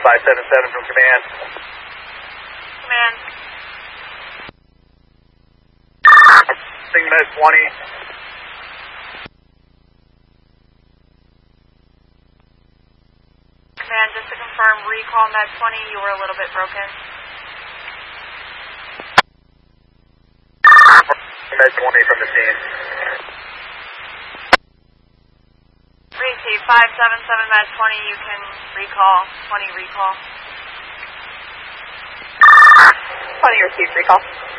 577 from command. Command. Med 20. Command, just to confirm, recall Med 20, you were a little bit broken. Med 20 from the scene. Receive 577 Med 20, you can recall. 20 recall. 20 receive recall.